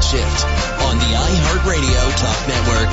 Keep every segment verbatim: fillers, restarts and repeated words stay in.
Shift on the iHeartRadio Talk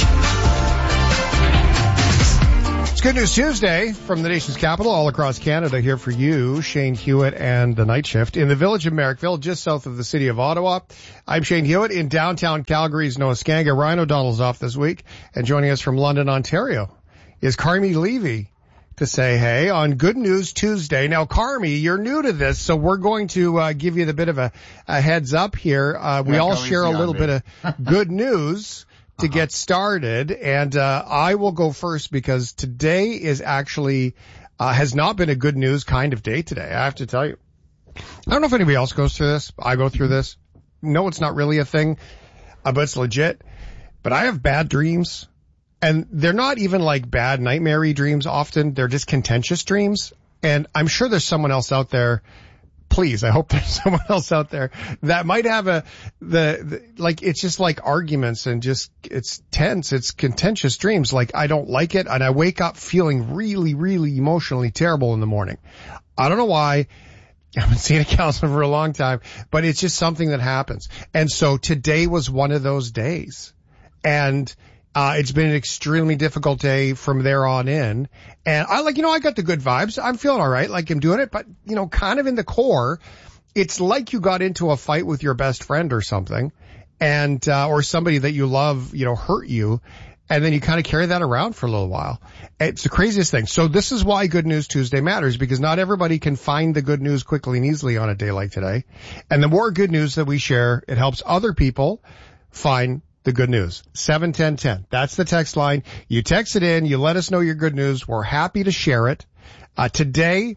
Network. It's Good News Tuesday from the nation's capital all across Canada here for you, Shane Hewitt and the Night Shift in the village of Merrickville, just south of the city of Ottawa. I'm Shane Hewitt in downtown Calgary's Noaskanga. Ryan O'Donnell's off this week, and joining us from London, Ontario is Carmi Levy to say hey on Good News Tuesday. Now, Carmi, you're new to this, so we're going to uh, give you the bit of a, a heads up here. Uh, we yeah, all share a little bit of good news to uh-huh. get started, and uh, I will go first because today is actually uh, has not been a good news kind of day today, I have to tell you. I don't know if anybody else goes through this. I go through this. No, it's not really a thing, uh, but it's legit. But I have bad dreams. And they're not even like bad nightmare-y dreams often. They're just contentious dreams. And I'm sure there's someone else out there. Please, I hope there's someone else out there that might have a, the, the, like, it's just like arguments and just, it's tense. It's contentious dreams. Like, I don't like it. And I wake up feeling really, really emotionally terrible in the morning. I don't know why. I haven't seen a counselor for a long time, but it's just something that happens. And so today was one of those days. And Uh, it's been an extremely difficult day from there on in. And I like, you know, I got the good vibes. I'm feeling all right. Like I'm doing it. But, you know, kind of in the core, it's like you got into a fight with your best friend or something and, uh, or somebody that you love, you know, hurt you. And then you kind of carry that around for a little while. It's the craziest thing. So this is why Good News Tuesday matters, because not everybody can find the good news quickly and easily on a day like today. And the more good news that we share, it helps other people find the good news. seven ten ten. That's the text line. You text it in. You let us know your good news. We're happy to share it. Uh, today,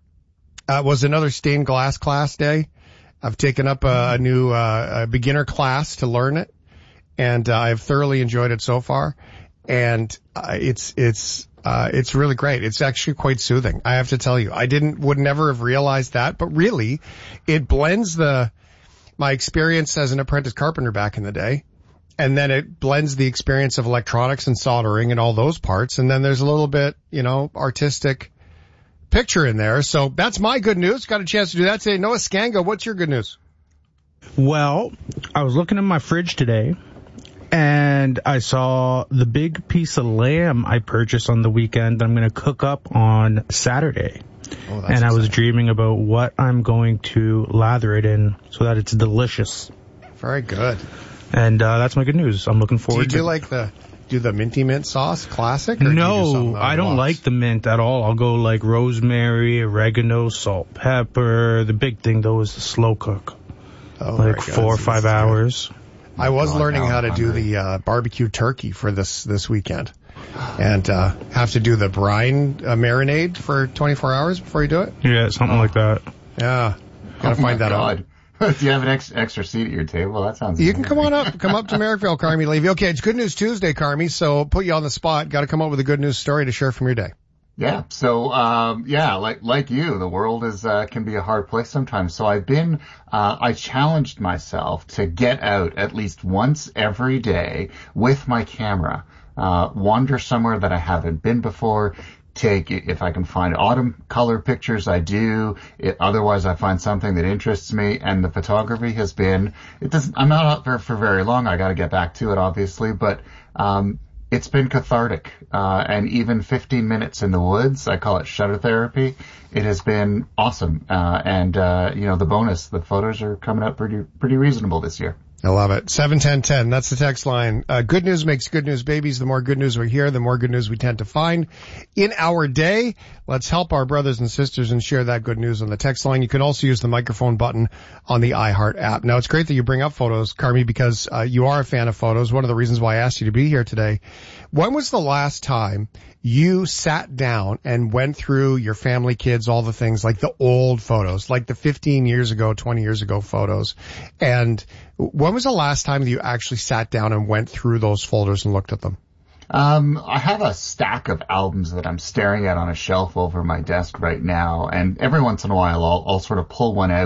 uh, was another stained glass class day. I've taken up a, a new, uh, a beginner class to learn it. And, uh, I've thoroughly enjoyed it so far. And, uh, it's, it's, uh, it's really great. It's actually quite soothing. I have to tell you, I didn't, would never have realized that, but really it blends the, my experience as an apprentice carpenter back in the day. And then it blends the experience of electronics and soldering and all those parts. And then there's a little bit, you know, artistic picture in there. So that's my good news. Got a chance to do that today. Noaskanga, what's your good news? Well, I was looking in my fridge today and I saw the big piece of lamb I purchased on the weekend that I'm going to cook up on Saturday. Oh, that's and I was dreaming about what I'm going to lather it in so that it's delicious. Very good. And uh, that's my good news. I'm looking forward to it. Do you do like the do the minty mint sauce classic? Or no, do do I don't like the mint at all. I'll go like rosemary, oregano, salt, pepper. The big thing though is the slow cook, oh, like four or five hours. I was God, learning how to hungry. do the uh, barbecue turkey for this this weekend, and uh, have to do the brine uh, marinade for twenty-four hours before you do it. Yeah, something oh. like that. Yeah, gotta oh find that God. out. Do you have an extra, extra seat at your table? That sounds You amazing. Can come on up. Come up to Merrickville, Carmi Levy. Okay, it's Good News Tuesday, Carmi, so put you on the spot. Got to come up with a good news story to share from your day. Yeah. So, um, yeah, like, like you, the world is, uh, can be a hard place sometimes. So I've been, uh, I challenged myself to get out at least once every day with my camera, uh, wander somewhere that I haven't been before. Take, if I can find autumn color pictures, I do. It, otherwise, I find something that interests me. And the photography has been, it doesn't, I'm not out there for very long. I got to get back to it, obviously, but, um, it's been cathartic. Uh, and even fifteen minutes in the woods, I call it shutter therapy. It has been awesome. Uh, and, uh, you know, the bonus, the photos are coming out pretty, pretty reasonable this year. I love it. seven ten ten. That's the text line. Uh, good news makes good news babies. The more good news we hear, the more good news we tend to find in our day. Let's help our brothers and sisters and share that good news on the text line. You can also use the microphone button on the iHeart app. Now, it's great that you bring up photos, Carmi, because uh, you are a fan of photos. One of the reasons why I asked you to be here today. When was the last time you sat down and went through your family, kids, all the things, like the old photos, like the fifteen years ago, twenty years ago photos? And when was the last time that you actually sat down and went through those folders and looked at them? Um, I have a stack of albums that I'm staring at on a shelf over my desk right now, and every once in a while I'll, I'll sort of pull one out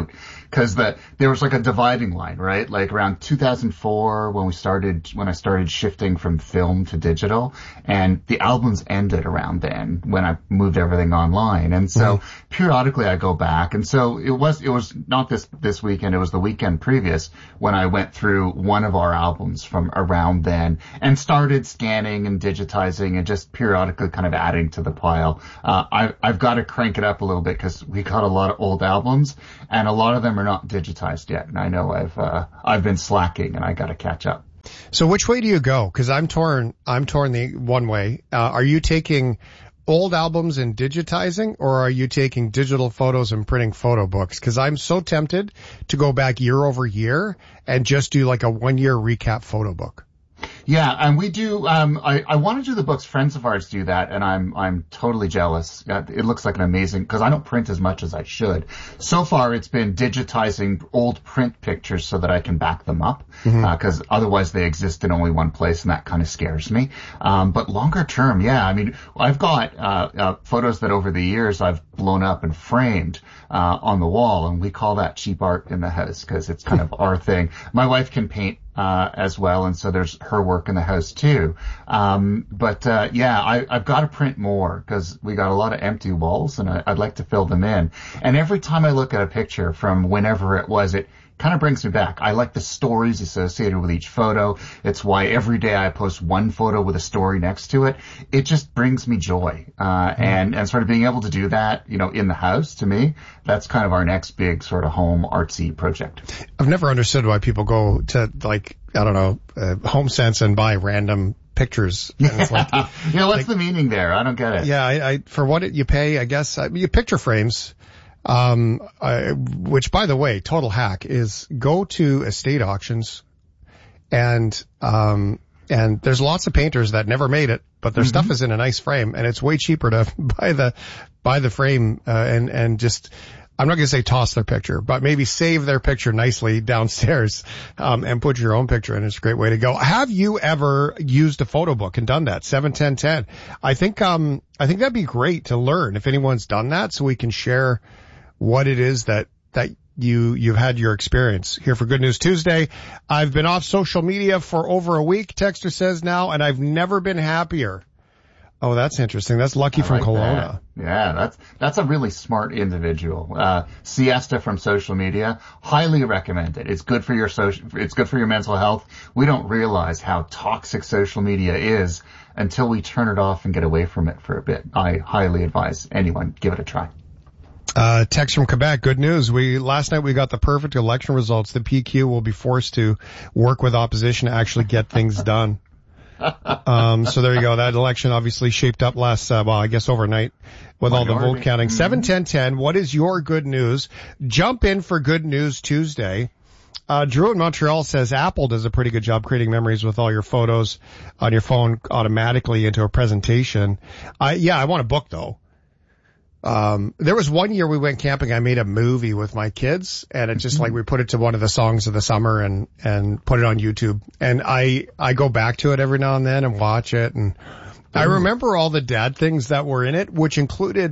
because the, there was like a dividing line, right? Like around two thousand four when we started, when I started shifting from film to digital, and the albums ended around then when I moved everything online. And so mm-hmm. periodically I go back. And so it was, it was not this, this weekend, it was the weekend previous when I went through one of our albums from around then and started scanning and digitizing and just periodically kind of adding to the pile. Uh, I, I've got to crank it up a little bit because we got a lot of old albums and a lot of them are not digitized yet. And I know I've, uh, I've been slacking and I got to catch up. So which way do you go? Cause I'm torn, I'm torn the one way. Uh, are you taking old albums and digitizing, or are you taking digital photos and printing photo books? Cause I'm so tempted to go back year over year and just do like a one year recap photo book. Yeah, and we do, um, I, I want to do the books. Friends of ours do that, and I'm, I'm totally jealous. It looks like an amazing, cause I don't print as much as I should. So far, it's been digitizing old print pictures so that I can back them up, mm-hmm. uh, cause otherwise they exist in only one place, and that kind of scares me. Um, but longer term, yeah, I mean, I've got, uh, uh, photos that over the years I've blown up and framed, uh, on the wall, and we call that cheap art in the house, cause it's kind of our thing. My wife can paint Uh, as well, and so there's her work in the house too. Um, but uh, yeah, I, I've got to print more because we got a lot of empty walls, and I, I'd like to fill them in. And every time I look at a picture from whenever it was, it kind of brings me back. I like the stories associated with each photo. It's why every day I post one photo with a story next to it. It just brings me joy. Uh, and, and sort of being able to do that, you know, in the house, to me, that's kind of our next big sort of home artsy project. I've never understood why people go to, like, I don't know, uh, HomeSense and buy random pictures. And it's like, yeah, what's like, the meaning there? I don't get it. Yeah, I, I for what it, you pay, I guess, uh, you picture frames. Um, uh, which by the way, total hack is go to estate auctions and, um, and there's lots of painters that never made it, but their mm-hmm. stuff is in a nice frame and it's way cheaper to buy the, buy the frame, uh, and, and just, I'm not going to say toss their picture, but maybe save their picture nicely downstairs, um, and put your own picture in. It's a great way to go. Have you ever used a photo book and done that? seven ten ten. I think, um, I think that'd be great to learn if anyone's done that so we can share what it is that, that you, you've had your experience here for Good News Tuesday. I've been off social media for over a week, Texter says now, and I've never been happier. Oh, that's interesting. That's Lucky I from like Kelowna. That. Yeah, that's, that's a really smart individual. Uh, Siesta from social media, highly recommend it. It's good for your social, it's good for your mental health. We don't realize how toxic social media is until we turn it off and get away from it for a bit. I highly advise anyone, give it a try. Uh, text from Quebec. Good news. We, last night we got the perfect election results. The P Q will be forced to work with opposition to actually get things done. Um, so there you go. That election obviously shaped up last, uh, well, I guess overnight with Minority. all the vote counting. seven ten ten. What is your good news? Jump in for Good News Tuesday. Uh, Drew in Montreal says Apple does a pretty good job creating memories with all your photos on your phone automatically into a presentation. I, yeah, I want a book though. Um, there was one year we went camping. I made a movie with my kids and it just mm-hmm. like we put it to one of the songs of the summer and, and put it on YouTube. And I, I go back to it every now and then and watch it. And I remember all the dad things that were in it, which included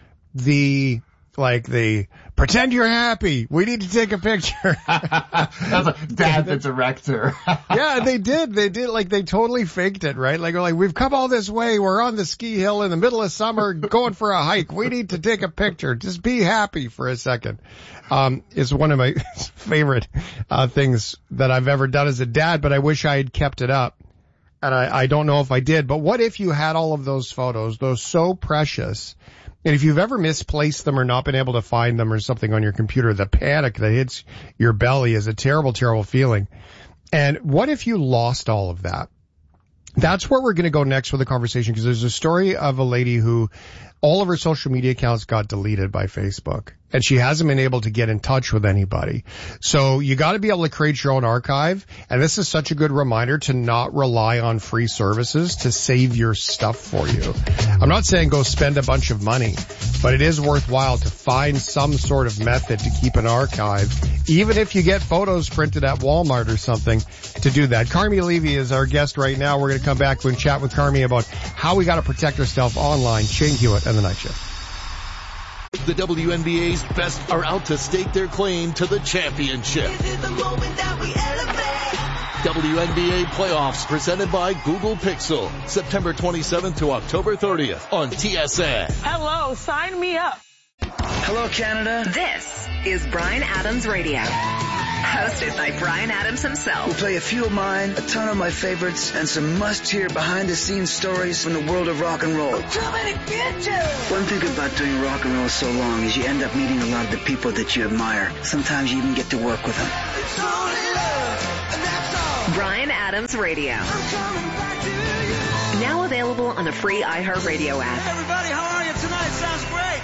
the, like the pretend you're happy. We need to take a picture. That's a dad the director. Yeah, they did. They did. Like they totally faked it, right? Like, like we've come all this way. We're on the ski hill in the middle of summer going for a hike. We need to take a picture. Just be happy for a second. Um, it's one of my favorite, uh, things that I've ever done as a dad, but I wish I had kept it up. And I, I don't know if I did, but what if you had all of those photos, those so precious, and if you've ever misplaced them or not been able to find them or something on your computer, the panic that hits your belly is a terrible, terrible feeling. And what if you lost all of that? That's where we're going to go next with the conversation, because there's a story of a lady who all of her social media accounts got deleted by Facebook, and she hasn't been able to get in touch with anybody. So you got to be able to create your own archive, and this is such a good reminder to not rely on free services to save your stuff for you. I'm not saying go spend a bunch of money, but it is worthwhile to find some sort of method to keep an archive, even if you get photos printed at Walmart or something, to do that. Carmi Levy is our guest right now. We're going to come back and chat with Carmi about how we got to protect ourselves online. Shane Hewitt and the Night Shift. The W N B A's best are out to stake their claim to the championship. This is the moment that we elevate. W N B A playoffs presented by Google Pixel. September twenty-seventh to October thirtieth on T S N. Hello, sign me up. Hello, Canada. This is Bryan Adams Radio. Hosted by Bryan Adams himself. We'll play a few of mine, a ton of my favorites, and some must-hear behind-the-scenes stories from the world of rock and roll. Too many bitches. One thing about doing rock and roll so long is you end up meeting a lot of the people that you admire. Sometimes you even get to work with them. It's only love, and that's all. Bryan Adams Radio. I'm coming back to you. Now available on the free iHeartRadio app. Hey, everybody, how are you tonight? Sounds great.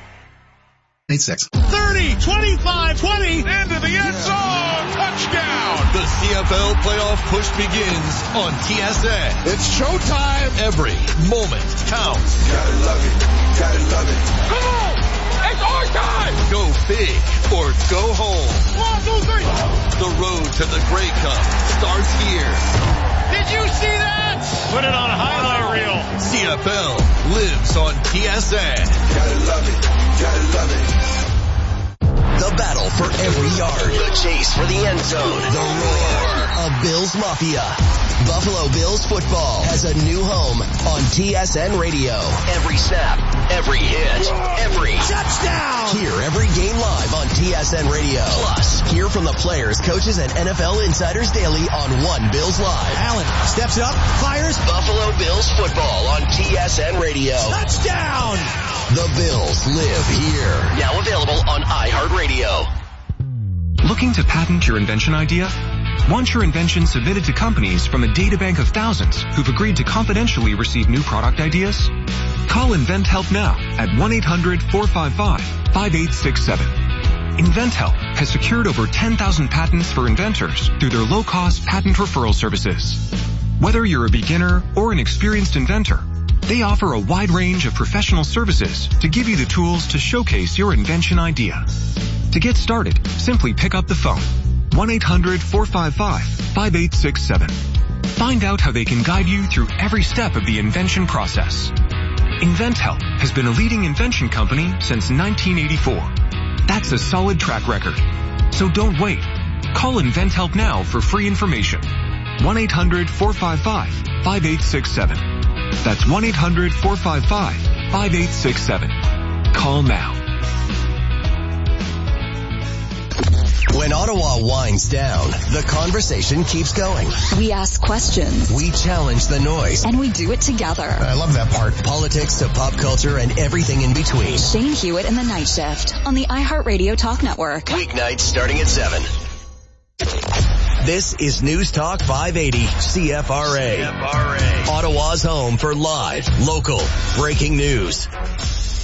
eight six. thirty, twenty-five, twenty, into the end zone, touchdown! The C F L playoff push begins on T S N. It's showtime! Every moment counts. Gotta love it. Gotta love it. Come on! It's our time! Go big or go home. One, two, three! The road to the Grey Cup starts here. Did you see that? Put it on a highlight reel. C F L lives on T S N. Gotta love it. Gotta love it. The battle for every yard. The chase for the end zone. The roar of Bills Mafia. Buffalo Bills football has a new home on T S N Radio. Every snap, every hit, every touchdown. Hear every game live on T S N Radio. Plus, hear from the players, coaches, and N F L insiders daily on One Bills Live. Allen steps up, fires. Buffalo Bills football on T S N Radio. Touchdown. The Bills live here. Now available on iHeartRadio. Looking to patent your invention idea? Want your invention submitted to companies from a databank of thousands who've agreed to confidentially receive new product ideas? Call InventHelp now at one eight hundred four five five five eight six seven. InventHelp has secured over ten thousand patents for inventors through their low-cost patent referral services. Whether you're a beginner or an experienced inventor, they offer a wide range of professional services to give you the tools to showcase your invention idea. To get started, simply pick up the phone. one eight hundred four five five five eight six seven. Find out how they can guide you through every step of the invention process. InventHelp has been a leading invention company since nineteen eighty-four. That's a solid track record. So don't wait. Call InventHelp now for free information. one eight hundred four five five five eight six seven. That's one eight hundred four five five five eight six seven. Call now. When Ottawa winds down, the conversation keeps going. We ask questions. We challenge the noise. And we do it together. I love that part. Politics to pop culture and everything in between. Shane Hewitt and the Night Shift on the iHeartRadio Talk Network. Weeknights starting at seven. This is News Talk five eighty C F R A. C F R A. Ottawa's home for live, local, breaking news.